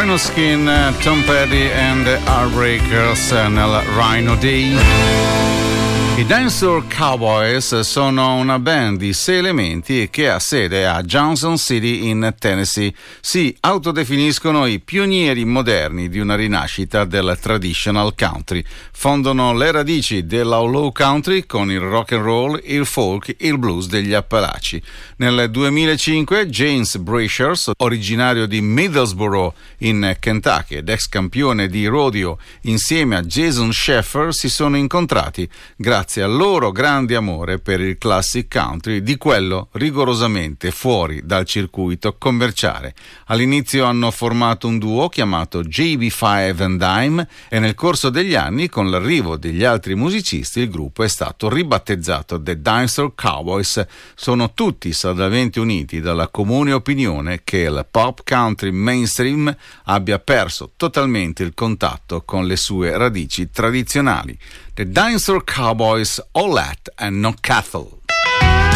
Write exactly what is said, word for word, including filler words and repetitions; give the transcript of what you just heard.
Rhino Skin, Tom Petty and the Heartbreakers nel Rhino Day. I Dinosaur Cowboys sono una band di sei elementi che ha sede a Johnson City in Tennessee. Si autodefiniscono i pionieri moderni di una rinascita del traditional country. Fondano le radici dell'outlaw country con il rock and roll, il folk e il blues degli Appalachi. Nel duemilacinque James Brashers, originario di Middlesboro in Kentucky ed ex campione di rodeo, insieme a Jason Sheffer si sono incontrati grazie grazie al loro grande amore per il classic country, di quello rigorosamente fuori dal circuito commerciale. All'inizio hanno formato un duo chiamato J B Five and Dime e nel corso degli anni, con l'arrivo degli altri musicisti, il gruppo è stato ribattezzato The Dinosaur Cowboys. Sono tutti saldamente uniti dalla comune opinione che il pop country mainstream abbia perso totalmente il contatto con le sue radici tradizionali. The Dinosaur Cowboys, All That and No Cattle.